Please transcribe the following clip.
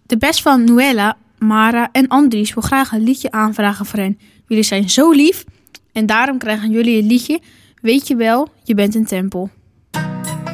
De best van Noella, Mara en Andries wil graag een liedje aanvragen voor hen. Jullie zijn zo lief en daarom krijgen jullie het liedje Weet je wel, je bent een tempel.